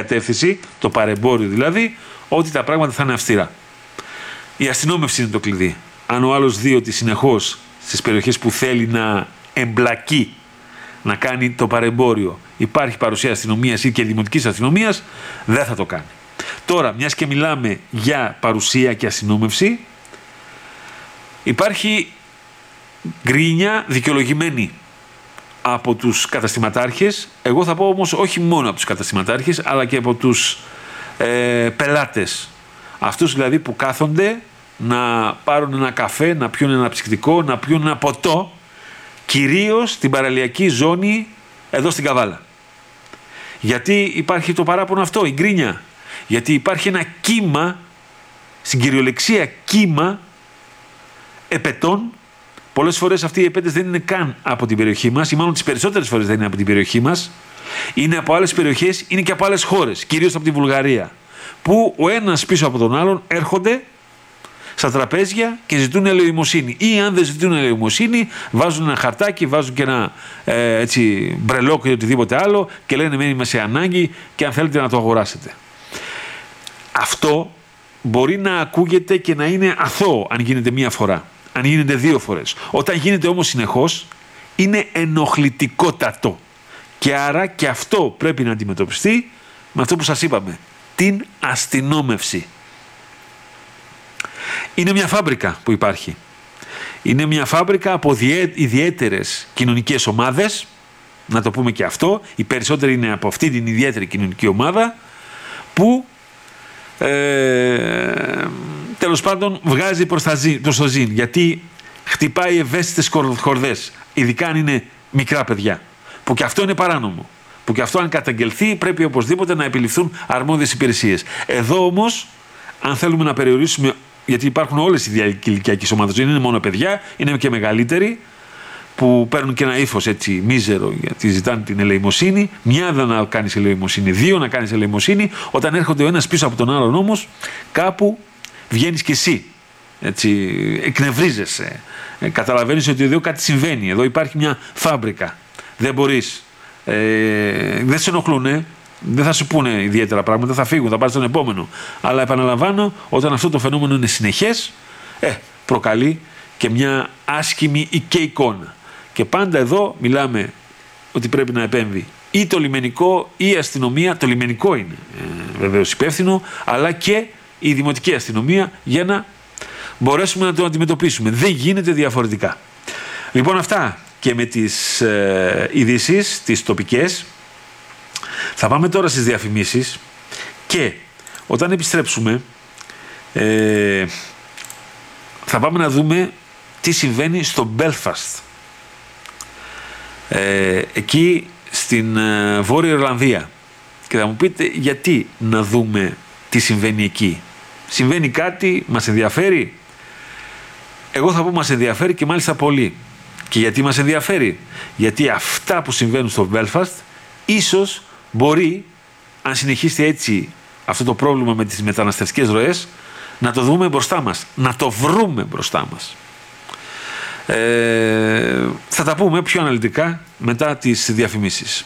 κατεύθυνση, το παρεμπόριο δηλαδή, ότι τα πράγματα θα είναι αυστηρά. Η αστυνόμευση είναι το κλειδί. Αν ο άλλος δει ότι συνεχώς στις περιοχές που θέλει να εμπλακεί, να κάνει το παρεμπόριο, υπάρχει παρουσία αστυνομίας ή και δημοτικής αστυνομίας, δεν θα το κάνει. Τώρα, μιας και μιλάμε για παρουσία και αστυνόμευση, υπάρχει γκρίνια δικαιολογημένη από τους καταστηματάρχες. Εγώ θα πω όμως όχι μόνο από τους καταστηματάρχες, αλλά και από τους πελάτες. Αυτούς δηλαδή που κάθονται να πάρουν ένα καφέ, να πιούν ένα ψυκτικό, να πιούν ένα ποτό, κυρίως στην παραλιακή ζώνη εδώ στην Καβάλα. Γιατί υπάρχει το παράπονο αυτό, η γκρίνια. Γιατί υπάρχει ένα κύμα, στην κυριολεξία κύμα επετών. Πολλές φορές αυτοί οι επέτες δεν είναι καν από την περιοχή μας, ή μάλλον τις περισσότερες φορές δεν είναι από την περιοχή μας. Είναι από άλλες περιοχές, είναι και από άλλες χώρες, κυρίως από τη Βουλγαρία. Που ο ένας πίσω από τον άλλον έρχονται στα τραπέζια και ζητούν ελεημοσύνη. Ή αν δεν ζητούν ελεημοσύνη, βάζουν ένα χαρτάκι, βάζουν και ένα μπρελόκ ή οτιδήποτε άλλο και λένε μένει σε ανάγκη και αν θέλετε να το αγοράσετε. Αυτό μπορεί να ακούγεται και να είναι αθώο αν γίνεται μία φορά, αν γίνεται 2 φορές. Όταν γίνεται όμως συνεχώς, είναι ενοχλητικότατο. Και άρα και αυτό πρέπει να αντιμετωπιστεί με αυτό που σας είπαμε, την αστυνόμευση. Είναι μια φάμπρικα που υπάρχει. Είναι μια φάμπρικα από ιδιαίτερες κοινωνικές ομάδες, να το πούμε και αυτό. Οι περισσότεροι είναι από αυτή την ιδιαίτερη κοινωνική ομάδα που τέλος πάντων βγάζει προς το ζήν, γιατί χτυπάει ευαίσθητες χορδές, ειδικά αν είναι μικρά παιδιά, που και αυτό είναι παράνομο, που και αυτό αν καταγγελθεί πρέπει οπωσδήποτε να επιληφθούν αρμόδιες υπηρεσίες. Εδώ όμως, αν θέλουμε να περιορίσουμε, γιατί υπάρχουν όλες οι ηλικιακές ομάδες, δεν είναι μόνο παιδιά, είναι και μεγαλύτεροι που παίρνουν και ένα ύφος έτσι μίζερο γιατί ζητάνε την ελεημοσύνη. Μια δεν να κάνεις ελεημοσύνη, 2 να κάνεις ελεημοσύνη. Όταν έρχονται ο ένας πίσω από τον άλλον όμως, κάπου βγαίνεις κι εσύ. Έτσι, εκνευρίζεσαι. Καταλαβαίνεις ότι εδώ κάτι συμβαίνει. Εδώ υπάρχει μια φάμπρικα. Δεν μπορείς. Δεν σε ενοχλούνε. Δεν θα σου πούνε ιδιαίτερα πράγματα. Θα φύγουν, θα πάρεις τον επόμενο. Αλλά επαναλαμβάνω, όταν αυτό το φαινόμενο είναι συνεχές, προκαλεί και μια άσχημη και εικόνα. Και πάντα εδώ μιλάμε ότι πρέπει να επέμβει ή το λιμενικό ή η αστυνομία. Το λιμενικό είναι βεβαίως υπεύθυνο, αλλά και η δημοτική αστυνομία για να μπορέσουμε να το αντιμετωπίσουμε. Δεν γίνεται διαφορετικά. Λοιπόν, αυτά και με τις ειδήσεις, τις τοπικές. Θα πάμε τώρα στις διαφημίσεις και όταν επιστρέψουμε θα πάμε να δούμε τι συμβαίνει στο Belfast. Εκεί στην Βόρεια Ιρλανδία. Και θα μου πείτε γιατί να δούμε τι συμβαίνει εκεί. Συμβαίνει κάτι, μας ενδιαφέρει. Εγώ θα πω μας ενδιαφέρει και μάλιστα πολύ. Και γιατί μας ενδιαφέρει? Γιατί αυτά που συμβαίνουν στο Belfast ίσως μπορεί, αν συνεχίσει έτσι αυτό το πρόβλημα με τις μεταναστευτικές ροές, να το δούμε μπροστά μας, να το βρούμε μπροστά μας. Θα τα πούμε πιο αναλυτικά μετά τις διαφημίσεις.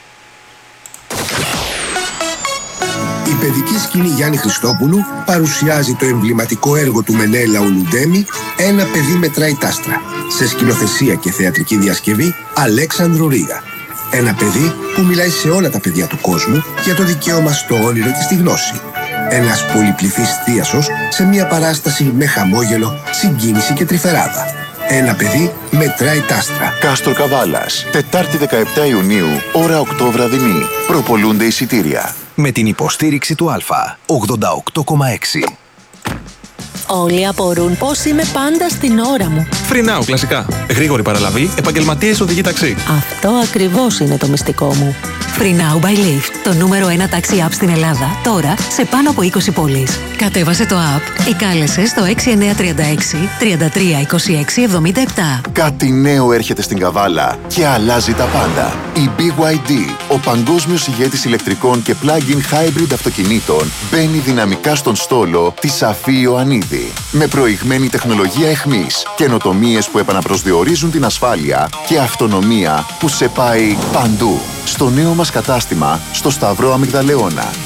Η παιδική σκηνή Γιάννη Χριστόπουλου παρουσιάζει το εμβληματικό έργο του Μενέλαου Λουντέμι «Ένα παιδί μετράει τάστρα», σε σκηνοθεσία και θεατρική διασκευή Αλέξανδρου Ρίγα. Ένα παιδί που μιλάει σε όλα τα παιδιά του κόσμου για το δικαίωμα στο όνειρο και στη γνώση. Ένας πολυπληθής θίασος σε μια παράσταση με χαμόγελο, συγκίνηση και τρυφεράδα. Ένα παιδί μετράει τάστρα. Κάστορ Καβάλας, Τετάρτη 17 Ιουνίου, ώρα 8 βραδινή. Προπολούνται εισιτήρια. Με την υποστήριξη του Α, 88,6. Όλοι απορούν πώς είμαι πάντα στην ώρα μου. Free Now, κλασικά. Γρήγορη παραλαβή, επαγγελματίες οδηγοί ταξί. Αυτό ακριβώς είναι το μυστικό μου. Free Now by Lyft, το νούμερο 1 ταξί app στην Ελλάδα, τώρα σε πάνω από 20 πόλεις. Κατέβασε το app ή κάλεσε στο 6936 33 26 77. Κάτι νέο έρχεται στην Καβάλα και αλλάζει τα πάντα. Η BYD, ο παγκόσμιος ηγέτης ηλεκτρικών και plug-in hybrid αυτοκινήτων, μπαίνει δυναμικά στον στόλο της Αφή Ιωαννίδη. Με προηγμένη τεχνολογία εχμής, καινοτομίες που επαναπροσδιορίζουν την ασφάλεια και αυτονομία που σε πάει παντού. Στο νέο μας κατάστημα, στο Σταυρό Αμυγδαλεώνα.